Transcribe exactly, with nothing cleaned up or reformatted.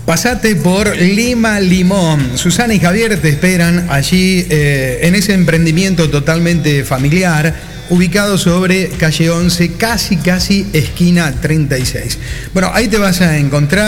Pasate por Lima Limón. Susana y Javier te esperan allí eh, en ese emprendimiento totalmente familiar, ubicado sobre calle once, casi, casi esquina treinta y seis. Bueno, ahí te vas a encontrar